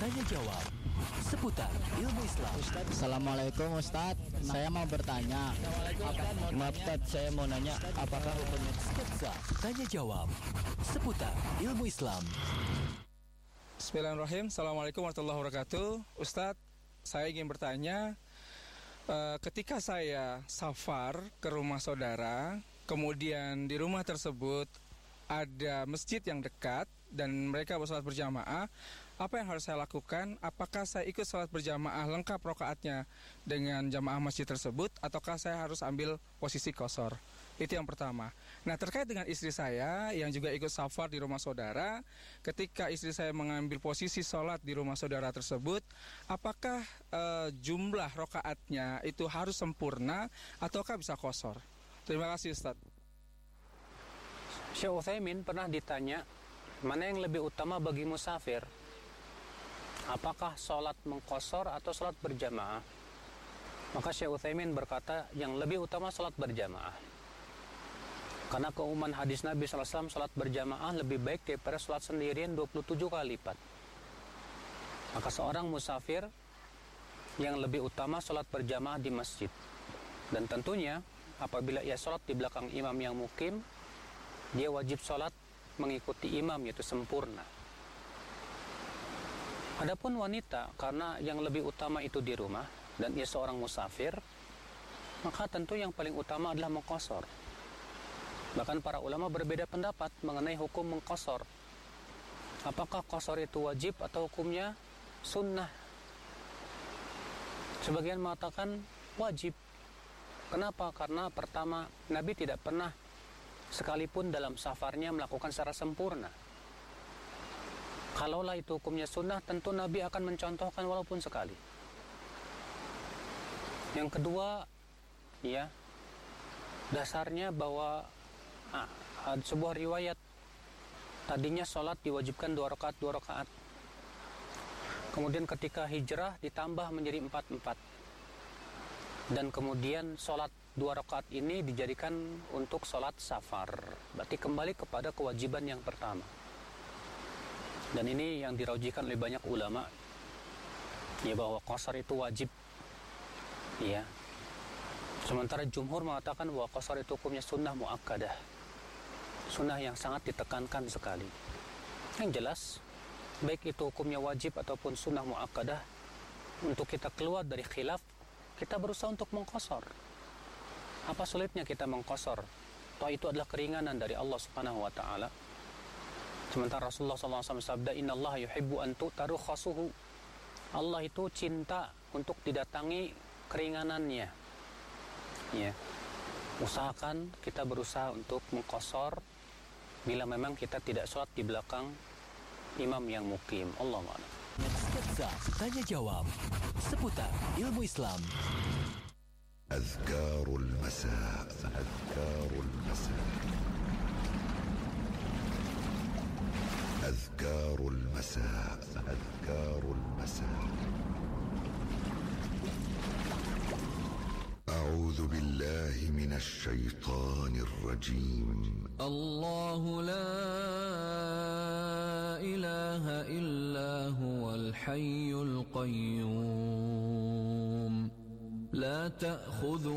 Tanya jawab seputar ilmu Islam. Assalamualaikum Ustaz, saya mau bertanya. Maaf Ustaz, saya mau nanya, apakah hukumnya Sketsa tanya jawab seputar ilmu Islam. Bismillahirrahmanirrahim. Assalamualaikum warahmatullahi wabarakatuh. Ustadz, saya ingin bertanya, ketika saya safar ke rumah saudara, kemudian di rumah tersebut ada masjid yang dekat dan mereka bersalat berjamaah, apa yang harus saya lakukan? Apakah saya ikut salat berjamaah lengkap rakaatnya dengan jamaah masjid tersebut, ataukah saya harus ambil posisi qashar? Itu yang pertama. Nah, terkait dengan istri saya yang juga ikut safar di rumah saudara, ketika istri saya mengambil posisi sholat di rumah saudara tersebut, apakah jumlah rakaatnya itu harus sempurna ataukah bisa qashar? Terima kasih Ustaz. Syekh Utsaimin pernah ditanya, mana yang lebih utama bagi musafir? Apakah sholat mengqashar atau sholat berjamaah? Maka Syekh Utsaimin berkata, yang lebih utama sholat berjamaah. Karena keumuman hadis Nabi SAW, sholat berjamaah lebih baik daripada sholat sendirian 27 kali lipat. Maka seorang musafir yang lebih utama sholat berjamaah di masjid. Dan tentunya apabila ia sholat di belakang imam yang mukim, dia wajib sholat mengikuti imam, yaitu sempurna. Adapun wanita, karena yang lebih utama itu di rumah dan ia seorang musafir, maka tentu yang paling utama adalah mengqashar. Bahkan para ulama berbeda pendapat mengenai hukum mengqashar. Apakah qashar itu wajib atau hukumnya sunnah? Sebagian mengatakan wajib. Kenapa? Karena pertama, Nabi tidak pernah sekalipun dalam safarnya melakukan secara sempurna. Kalaulah itu hukumnya sunnah, tentu Nabi akan mencontohkan walaupun sekali. Yang kedua, ya, dasarnya bahwa ada sebuah riwayat, tadinya sholat diwajibkan 2 rakaat. Kemudian ketika hijrah ditambah menjadi 4. Dan kemudian sholat 2 rakaat ini dijadikan untuk sholat safar. Berarti kembali kepada kewajiban yang pertama. Dan ini yang diraujikan oleh banyak ulama, ya, bahwa qashar itu wajib, ya. Sementara jumhur mengatakan bahwa qashar itu hukumnya sunnah muakkadah, sunnah yang sangat ditekankan sekali. Yang jelas, baik itu hukumnya wajib ataupun sunnah muakkadah, untuk kita keluar dari khilaf, kita berusaha untuk mengqashar. Apa sulitnya kita mengqashar? Toh itu adalah keringanan dari Allah Subhanahu wa taala. Sementara Rasulullah SAW sabda, innallaha yuhibbu an tu'taru khasuhu. Allah itu cinta untuk didatangi keringanannya. Ya. Usahakan kita berusaha untuk mengqashar bila memang kita tidak sholat di belakang imam yang mukim. Allahu a'lam. Sketsa tanya jawab seputar ilmu Islam. أذكار المساء أذكار المساء أذكار المساء أذكار المساء أعوذ بالله من الشيطان الرجيم الله لا إله إلا هو الحي القيوم لا تأخذ